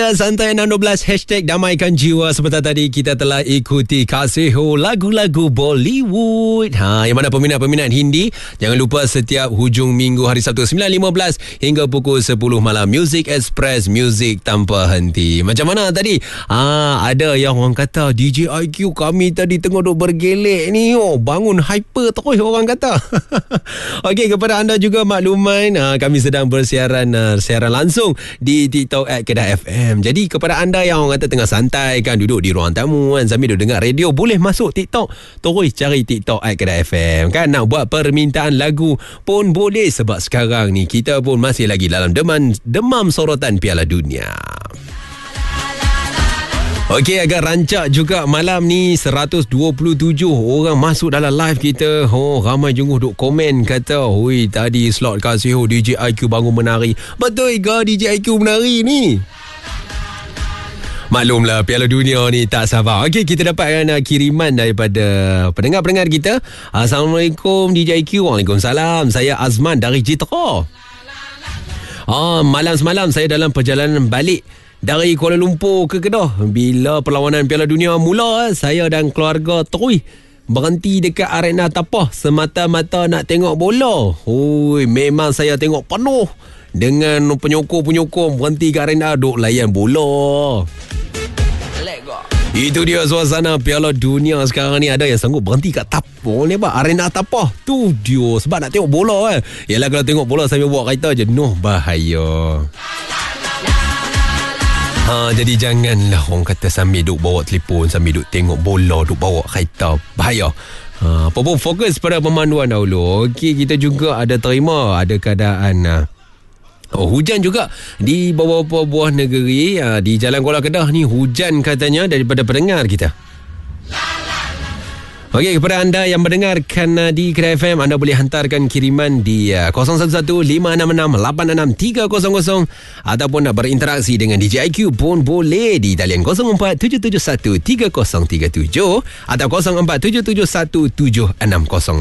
Santai 612 Hashtag damaikan jiwa. Sebentar tadi kita telah ikuti Kasiho, lagu-lagu Bollywood. Yang mana peminat-peminat Hindi, jangan lupa setiap hujung minggu hari Sabtu 9.15 hingga pukul 10 malam Music Express, muzik tanpa henti. Macam mana tadi? Ada yang orang kata DJ IQ kami tadi tengok duk bergelek ni. Bangun hyper terus orang kata. Okey, kepada anda juga makluman, kami sedang bersiaran siaran langsung di TikTok @Kedah FM. Jadi kepada anda yang orang kata tengah santai kan, duduk di ruang tamu kan, sambil duduk dengar radio, boleh masuk TikTok, terus cari TikTok @Kedah FM kan. Nak buat permintaan lagu pun boleh, sebab sekarang ni kita pun masih lagi dalam demam sorotan Piala Dunia. Okey, agak rancak juga malam ni. 127 orang masuk dalam live kita. Ramai jenguk duk komen kata, "Hui, tadi slot Kasiho DJ IQ bangun menari." Betul ke DJ IQ menari ni? Maklumlah, Piala Dunia ni tak sabar. Okey, kita dapatkan kiriman daripada pendengar-pendengar kita. Assalamualaikum DJ IQ. Waalaikumsalam. Saya Azman dari Jitra. Malam semalam saya dalam perjalanan balik dari Kuala Lumpur ke Kedah. Bila perlawanan Piala Dunia mula, saya dan keluarga terus berhenti dekat arena tapah semata-mata nak tengok bola. Memang saya tengok penuh dengan penyokong-penyokong berhenti kat arena duk layan bola. Itu dia suasana Piala Dunia sekarang ni. Ada yang sanggup berhenti kat arena tapah tu dia sebab nak tengok bola. Yalah, kalau tengok bola sambil bawa kereta jenuh, bahaya. Jadi janganlah orang kata sambil duk bawa telefon, sambil duk tengok bola, duk bawa kereta, bahaya. Apa pun fokus pada pemanduan dahulu. Okey, kita juga ada terima ada keadaan hujan juga di beberapa buah negeri. Di Jalan Kuala Kedah ni hujan katanya daripada pendengar kita. Okey, kepada anda yang mendengarkan di Kedah FM, anda boleh hantarkan kiriman di 011-566-86300 ataupun nak berinteraksi dengan DJ IQ pun boleh di talian 0477130337 atau 04771760.